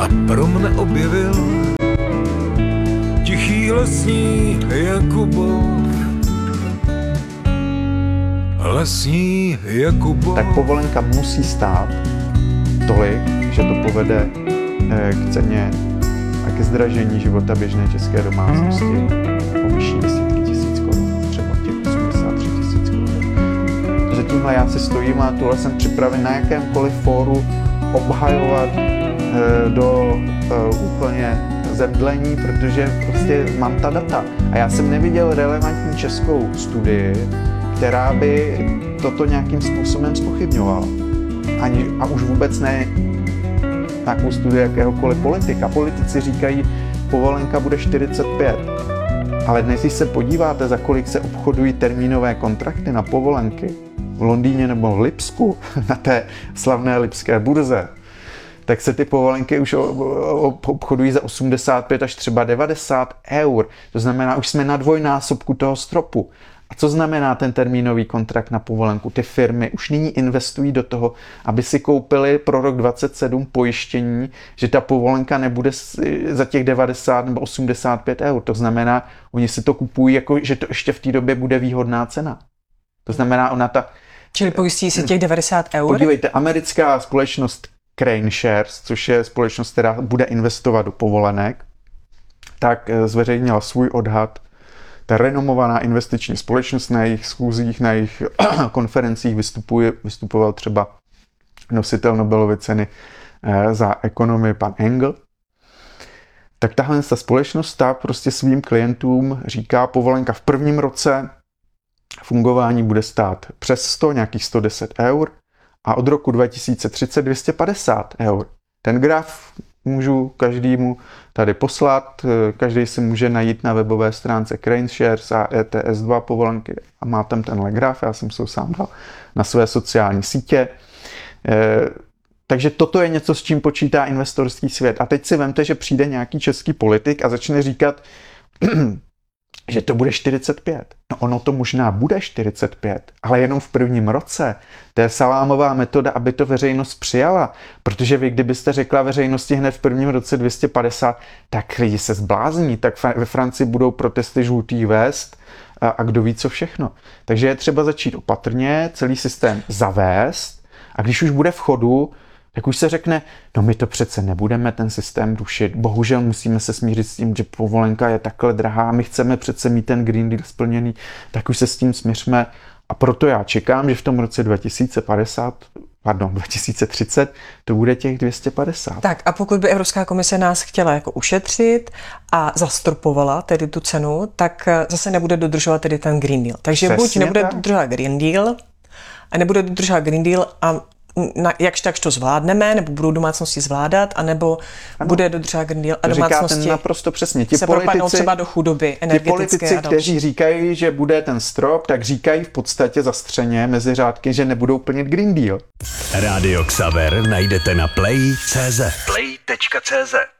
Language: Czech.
a pro mne objevil tichý lesní Jakubov. Lesní Jakubov. Tak povolenka musí stát tolik, že to povede k ceně a ke zdražení života běžné české domácnosti o vyšší desítky tisíc korun, třeba těch 83 tisíc korun. Protože tímhle já si stojím a tohle jsem připraven na jakémkoliv fóru obhajovat do úplně zemdlení, protože prostě mám ta data. A já jsem neviděl relevantní českou studii, která by toto nějakým způsobem zpochybňovala. A už vůbec ne nějakou studii jakéhokoliv politika. Politici říkají, povolenka bude 45. Ale dnes, když se podíváte, za kolik se obchodují termínové kontrakty na povolenky v Londýně nebo v Lipsku, na té slavné lipské burze, tak se ty povolenky už obchodují za 85 až třeba 90 eur. To znamená, už jsme na dvojnásobku toho stropu. A co znamená ten termínový kontrakt na povolenku? Ty firmy už nyní investují do toho, aby si koupili pro rok 2027 pojištění, že ta povolenka nebude za těch 90 nebo 85 eur. To znamená, oni si to kupují, jako, že to ještě v té době bude výhodná cena. To znamená, Čili pojistí si těch 90 eur? Podívejte, americká společnost Crane Shares, což je společnost, která bude investovat do povolenek, tak zveřejnila svůj odhad. Ta renomovaná investiční společnost na jejich schůzích, na jejich konferencích vystupoval třeba nositel Nobelovy ceny za ekonomii pan Engel. Tak tahle ta společnost prostě svým klientům říká, povolenka v prvním roce fungování bude stát přes 100, nějakých 110 eur a od roku 2030 250 eur. Ten graf můžu každému tady poslat, každý si může najít na webové stránce Crane Shares a ETS2 povolenky a má tam tenhle graf, já jsem se ho sám dal na své sociální sítě. Takže toto je něco, s čím počítá investorský svět. A teď si vemte, že přijde nějaký český politik a začne říkat, že to bude 45. No ono to možná bude 45, ale jenom v prvním roce. To je salámová metoda, aby to veřejnost přijala. Protože vy, kdybyste řekla veřejnosti hned v prvním roce 250, tak lidi se zblázní, tak ve Francii budou protesty žlutých vest a kdo ví co všechno. Takže je třeba začít opatrně, celý systém zavést a když už bude v chodu, tak už se řekne, no my to přece nebudeme ten systém rušit, bohužel musíme se smířit s tím, že povolenka je takhle drahá, my chceme přece mít ten Green Deal splněný, tak už se s tím smiřme a proto já čekám, že v tom roce 2030 to bude těch 250. Tak a pokud by Evropská komise nás chtěla jako ušetřit a zastropovala tedy tu cenu, tak zase nebude dodržovat tedy ten Green Deal. Takže přesně buď nebude tak dodržovat Green Deal a nebude dodržovat Green Deal a jakž takž to zvládneme, nebo budou domácnosti zvládat, anebo bude dodržovat Green Deal a domácnosti naprosto přesně. Se propadnou třeba do chudoby energetické. Ti politici, kteří říkají, že bude ten strop, tak říkají v podstatě zastřeně mezi řádky, že nebudou plnit Green Deal. Radio Xaver najdete na play.cz.